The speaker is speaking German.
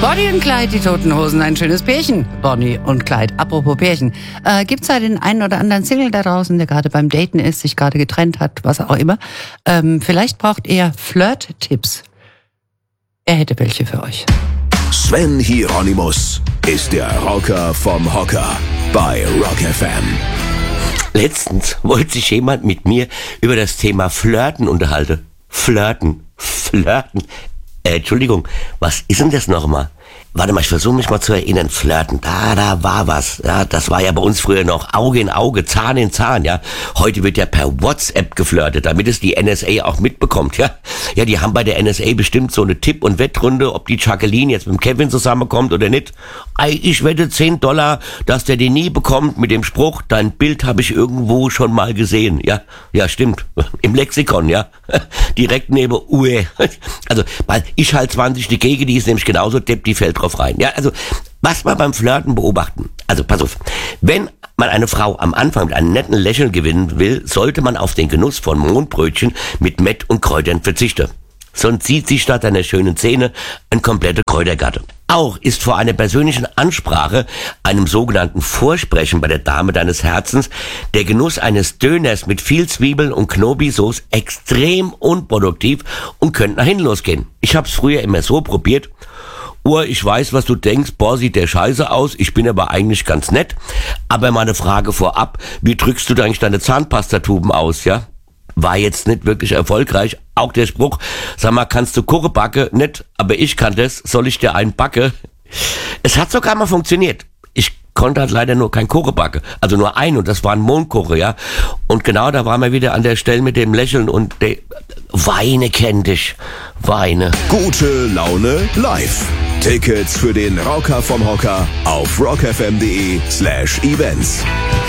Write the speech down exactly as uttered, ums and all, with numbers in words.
Bonnie und Clyde, die Toten Hosen, ein schönes Pärchen. Bonnie und Clyde, apropos Pärchen. Äh, gibt's da den einen oder anderen Single da draußen, der gerade beim Daten ist, sich gerade getrennt hat, was auch immer. Ähm, vielleicht braucht er Flirt-Tipps. Er hätte welche für euch. Sven Hieronymus ist der Rocker vom Hocker bei Rock F M. Letztens wollte sich jemand mit mir über das Thema Flirten unterhalten. Flirten, Flirten. Äh, Entschuldigung, was ist denn das nochmal? Warte mal, ich versuche mich mal zu erinnern. Flirten, da, da war was. Ja, das war ja bei uns früher noch Auge in Auge, Zahn in Zahn, ja. Heute wird ja per WhatsApp geflirtet, damit es die N S A auch mitbekommt, ja. Ja, die haben bei der N S A bestimmt so eine Tipp- und Wettrunde, ob die Jacqueline jetzt mit dem Kevin zusammenkommt oder nicht. Ei, ich wette zehn Dollar, dass der den nie bekommt mit dem Spruch, dein Bild habe ich irgendwo schon mal gesehen, ja. Ja, stimmt. Im Lexikon, ja. Direkt neben Ue. Also, weil ich halt zwanzig dagegen, die ist nämlich genauso depp, die fällt drauf rein. Ja, also, was wir beim Flirten beobachten. Also, pass auf. Wenn man eine Frau am Anfang mit einem netten Lächeln gewinnen will, sollte man auf den Genuss von Mohnbrötchen mit Mett und Kräutern verzichten. Sonst zieht sich statt einer schönen Szene ein kompletter Kräutergarten. Auch ist vor einer persönlichen Ansprache, einem sogenannten Vorsprechen bei der Dame deines Herzens, der Genuss eines Döners mit viel Zwiebeln und Knobi-Sauce extrem unproduktiv und könnte nach hinten losgehen. Ich hab's früher immer so probiert. Uhr, ich weiß, was du denkst, boah, sieht der scheiße aus, ich bin aber eigentlich ganz nett. Aber mal eine Frage vorab, wie drückst du da eigentlich deine Zahnpastatuben aus, ja? War jetzt nicht wirklich erfolgreich. Auch der Spruch, sag mal, kannst du Kuchen backen? Nicht, aber ich kann das, soll ich dir einen backe? Es hat sogar mal funktioniert. Ich konnte halt leider nur kein Kuchen backen. Also nur einen, und das war ein Mondkuchen, ja. Und genau da waren wir wieder an der Stelle mit dem Lächeln und der Weine kennt dich. Weine. Gute Laune live. Tickets für den Rocker vom Hocker auf rockfm.de slash events.